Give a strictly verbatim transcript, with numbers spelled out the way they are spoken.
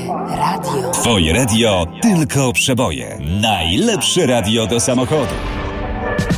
radio. Twoje radio tylko przeboje. Najlepsze radio do samochodu.